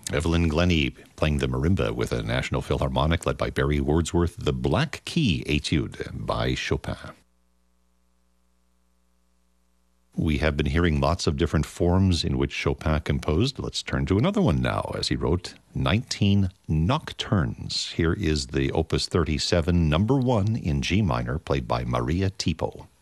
Evelyn Glennie playing the marimba with a National Philharmonic led by Barry Wordsworth, the Black Key Etude by Chopin. We have been hearing lots of different forms in which Chopin composed. Let's turn to another one now, as he wrote 19 Nocturnes. Here is the Opus 37, number 1 in G minor, played by Maria Tipo.